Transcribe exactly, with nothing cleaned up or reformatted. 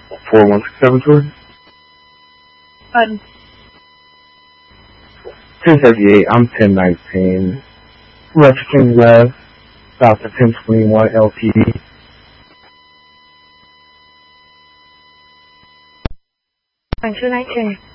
four one six seven two. Button. ten thirty-eight, I'm ten nineteen. Western West, south of ten twenty-one L T D. Thanks for nineteen.